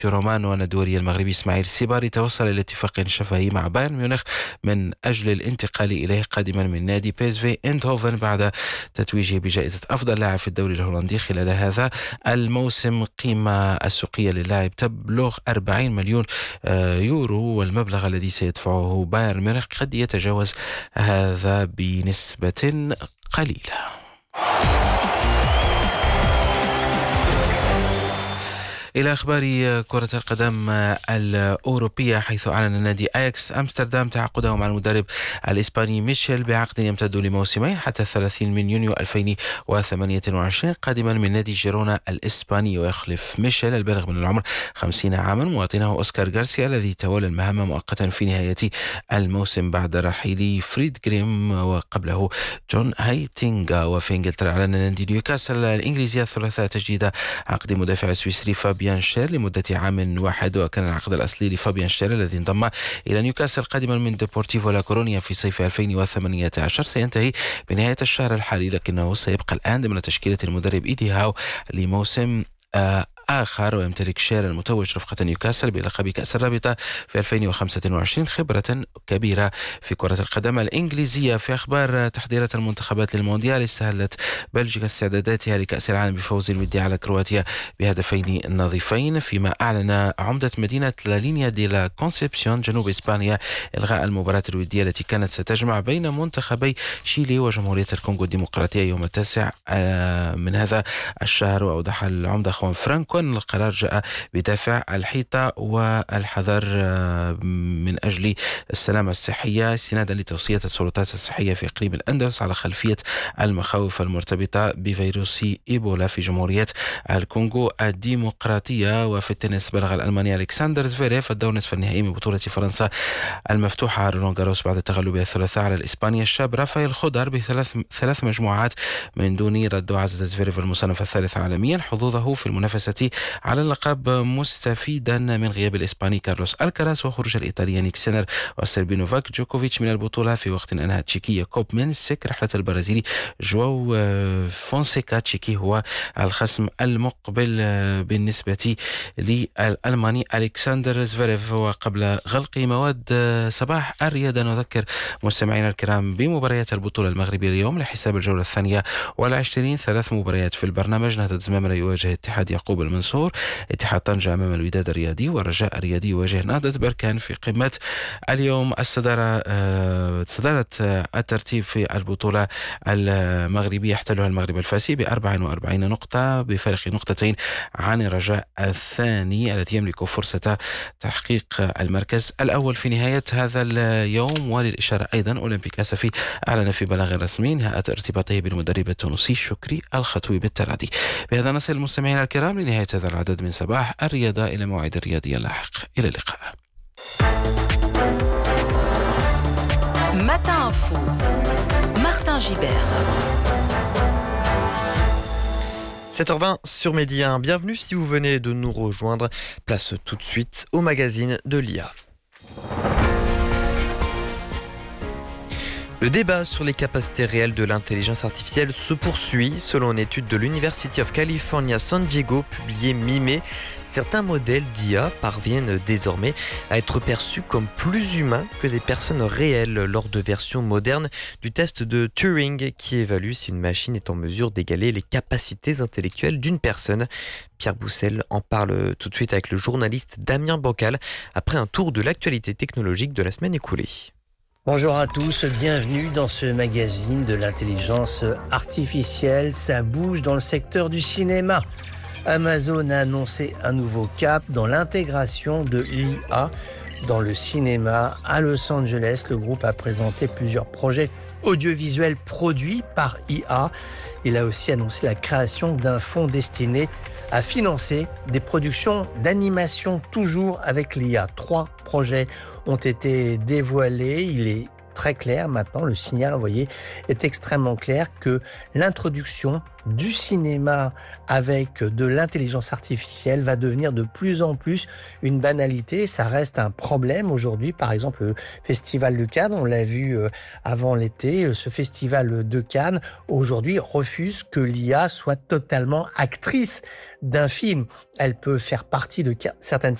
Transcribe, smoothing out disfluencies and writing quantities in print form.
رومان والدولي المغربي إسماعيل السيباري توصل إلى اتفاق شفهي مع بايرن ميونخ من أجل الانتقال إليه قادما من نادي بيسفي إندهوفن بعد تتويجه بجائزة أفضل لاعب في الدوري الهولندي خلال هذا الموسم. قيمة السوقية للاعب تبلغ 40 مليون يورو، والمبلغ الذي سيدفعه بايرن ميونخ قد يتجاوز هذا بنسبة قليلة. إلى أخبار كرة القدم الأوروبية، حيث أعلن نادي أياكس أمستردام تعاقده مع المدرب الإسباني ميشيل بعقد يمتد لموسمين حتى 30 من يونيو 2028 قادما من نادي جيرونا الإسباني. ويخلف ميشيل البالغ من العمر 50 عاما مواطنه أوسكار غارسيا الذي تولى المهام مؤقتا في نهاية الموسم بعد رحيل فريد جريم وقبله جون هايتينغا. وفي إنجلترا أعلن نادي نيوكاسل الإنجليزي الثلاثاء تجديد عقد مدافع السويسري فابيان شير لمدة عام واحد، وكان العقد الأصلي لفابيان شير الذي انضم إلى نيوكاسل قادما من ديبورتيفو لا كورونيا في صيف 2018 سينتهي بنهاية الشهر الحالي، لكنه سيبقى الآن ضمن تشكيلة المدرب إيدي هاو لموسم آخر. ويمتلك شير المتوج رفقة نيوكاسل بلقب كأس الرابطة في 2025 خبرة كبيرة في كرة القدم الإنجليزية. في أخبار تحضيرات المنتخبات للمونديال، استهلت بلجيكا استعداداتها لكأس العالم بفوز الودي على كرواتيا بهدفين نظيفين، فيما أعلن عمدة مدينة لا لينيا دي لا كونسيبسيون جنوب إسبانيا إلغاء المباراة الودية التي كانت ستجمع بين منتخبي شيلي وجمهورية الكونغو الديمقراطية يوم 9 من هذا الشهر. وأوضح العمدة خوان فرانكو أن القرار جاء بدافع الحيطة والحذر من أجل السلامة الصحية استنادا لتوصية السلطات الصحية في إقليم الأندلس على خلفية المخاوف المرتبطة بفيروس إيبولا في جمهورية الكونغو الديمقراطية. وفي التنس بلغ الألماني ألكسندر زفيريف الدور نصف النهائي من بطولة فرنسا المفتوحة رولان جاروس بعد تغلبه الثلاثاء على الإسباني الشاب رافائيل خضر بثلاث مجموعات من دون رد. عزز زفيريف المصنف الثالث عالميا حظوظه في المنافسة على اللقب مستفيدا من غياب الإسباني كارلوس الكراس وخروج الإيطالي نيك سينر والسربي نوفاك جوكوفيتش من البطولة، في وقت أنهى تشيكية كوب مينسك رحلة البرازيلي جواو فونسيكا. تشيكي هو الخصم المقبل بالنسبة للألماني ألكسندر زفيريف. وقبل غلق مواد صباح الرياضة نذكر مستمعينا الكرام بمباريات البطولة المغربية اليوم لحساب الجولة 22. 3 مباريات في البرنامج: نهضة زمامرة يواجه اتحاد يعقوب المنصور، اتحاد طنجة أمام الوداد الرياضي، والرجاء الرياضي يواجه نهضة بركان. في قمة اليوم صدارة الترتيب في البطولة المغربية يحتلها المغرب الفاسي ب44 نقطة بفارق نقطتين عن الرجاء الثاني الذي يملك فرصة تحقيق المركز الأول في نهاية هذا اليوم. وللإشارة أيضا أولمبيك أسفي أعلن في بلاغ رسمي نهاية ارتباطه بالمدرب التونسي شكري الخطوي بالتراضي. بهذا نصل المستمعين الكرام لنهاية هذا العدد من صباح الرياضة، إلى موعد رياضي لاحق. إلى اللقاء. Matin Info, Martin Gibert. 7h20 sur Midi 1. Bienvenue si vous venez de nous rejoindre. Place tout de suite au magazine de l'IA. Le débat sur les capacités réelles de l'intelligence artificielle se poursuit. Selon une étude de l'University of California San Diego publiée mi-mai, certains modèles d'IA parviennent désormais à être perçus comme plus humains que des personnes réelles lors de versions modernes du test de Turing qui évalue si une machine est en mesure d'égaler les capacités intellectuelles d'une personne. Pierre Boussel en parle tout de suite avec le journaliste Damien Bancal après un tour de l'actualité technologique de la semaine écoulée. Bonjour à tous, bienvenue dans ce magazine de l'intelligence artificielle. Ça bouge dans le secteur du cinéma. Amazon a annoncé un nouveau cap dans l'intégration de l'IA dans le cinéma. À Los Angeles, le groupe a présenté plusieurs projets audiovisuels produits par IA. Il a aussi annoncé la création d'un fonds destiné à financer des productions d'animation toujours avec l'IA. 3 projets ont été dévoilés. Il est très clair maintenant, le signal envoyé est extrêmement clair que l'introduction du cinéma avec de l'intelligence artificielle va devenir de plus en plus une banalité. Ça reste un problème aujourd'hui. Par exemple, le Festival de Cannes, on l'a vu avant l'été, ce Festival de Cannes aujourd'hui refuse que l'IA soit totalement actrice d'un film. Elle peut faire partie de certaines